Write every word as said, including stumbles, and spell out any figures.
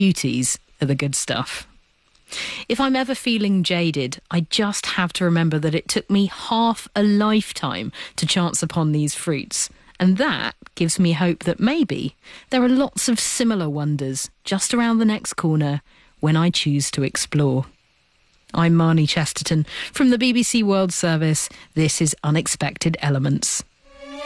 beauties are the good stuff. If I'm ever feeling jaded, I just have to remember that it took me half a lifetime to chance upon these fruits. And that gives me hope that maybe there are lots of similar wonders just around the next corner when I choose to explore. I'm Marnie Chesterton from the B B C World Service. This is Unexpected Elements.